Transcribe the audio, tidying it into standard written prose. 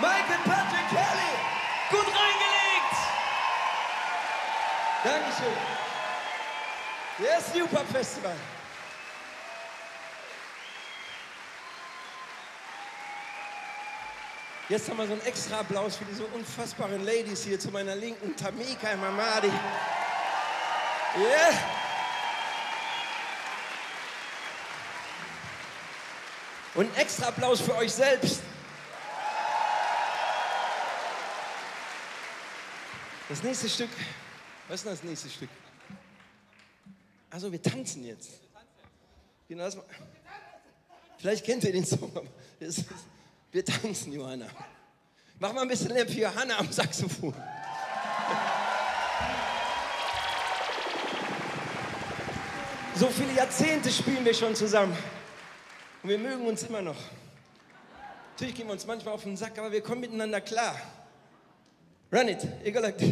Mike und Patrick Kelly. Gut reingelegt. Dankeschön. Yes, New Pop Festival. Jetzt haben wir so einen extra Applaus für diese unfassbaren Ladies hier zu meiner Linken. Tamika Mamadi. Yeah. Und einen extra Applaus für euch selbst. Das nächste Stück, was ist denn das nächste Stück? Also wir tanzen jetzt. Genau, vielleicht kennt ihr den Song, aber wir tanzen, Johanna. Mach mal ein bisschen Lärm für Johanna am Saxophon. So viele Jahrzehnte spielen wir schon zusammen. Und wir mögen uns immer noch. Natürlich gehen wir uns manchmal auf den Sack, aber wir kommen miteinander klar. Run it, Egalactic.